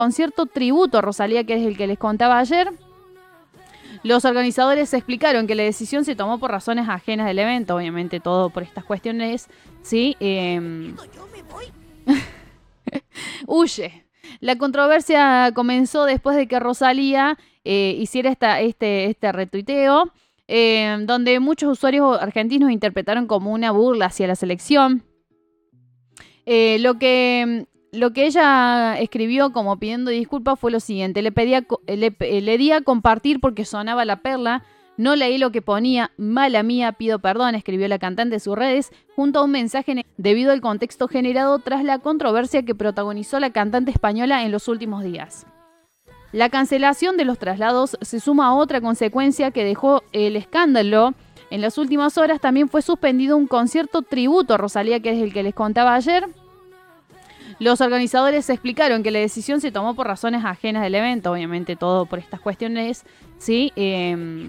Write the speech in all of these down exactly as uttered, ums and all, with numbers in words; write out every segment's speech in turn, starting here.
concierto tributo a Rosalía, que es el que les contaba ayer. Los organizadores explicaron que la decisión se tomó por razones ajenas del evento, obviamente todo por estas cuestiones, ¿sí? Eh, huye. La controversia comenzó después de que Rosalía eh, hiciera esta, este, este retuiteo, eh, donde muchos usuarios argentinos interpretaron como una burla hacia la selección. Eh, lo que... Lo que ella escribió como pidiendo disculpas fue lo siguiente: le, pedía, le, le di a compartir porque sonaba la perla, no leí lo que ponía, mala mía, pido perdón, escribió la cantante en sus redes, junto a un mensaje debido al contexto generado tras la controversia que protagonizó la cantante española en los últimos días. La cancelación de los traslados se suma a otra consecuencia que dejó el escándalo. En las últimas horas también fue suspendido un concierto tributo a Rosalía, que es el que les contaba ayer. Los organizadores explicaron que la decisión se tomó por razones ajenas del evento, obviamente todo por estas cuestiones, ¿sí? Eh,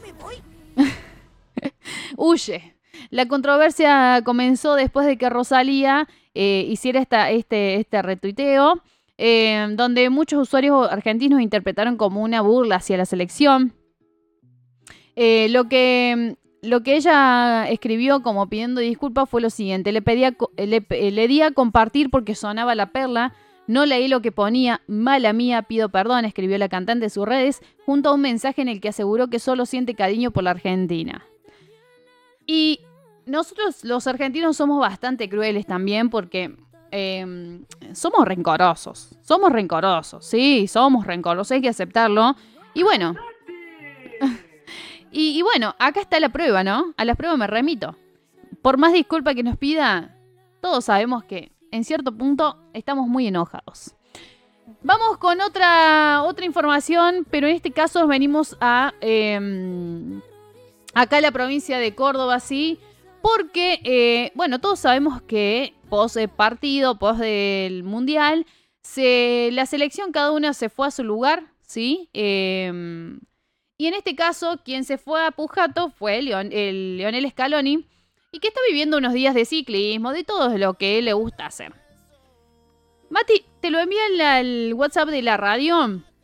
huye. La controversia comenzó después de que Rosalía eh, hiciera esta, este, este retuiteo, eh, donde muchos usuarios argentinos interpretaron como una burla hacia la selección. Eh, lo que... Lo que ella escribió como pidiendo disculpas fue lo siguiente: le, pedía, le, le di a compartir porque sonaba la perla, no leí lo que ponía, mala mía, pido perdón, escribió la cantante en sus redes, junto a un mensaje en el que aseguró que solo siente cariño por la Argentina. Y nosotros los argentinos somos bastante crueles también porque eh, somos rencorosos, somos rencorosos, sí, somos rencorosos, hay que aceptarlo. Y bueno... Y, y bueno, acá está la prueba, ¿no? A la prueba me remito. Por más disculpa que nos pida, todos sabemos que en cierto punto estamos muy enojados. Vamos con otra, otra información, pero en este caso venimos a eh, acá a la provincia de Córdoba, sí, porque, eh, bueno, todos sabemos que post partido, post del Mundial, se, la selección cada una se fue a su lugar, ¿sí? Eh... Y en este caso, quien se fue a Pujato fue Leon, el Lionel Scaloni, y que está viviendo unos días de ciclismo, de todo lo que él le gusta hacer. Mati, te lo envía al WhatsApp de la radio.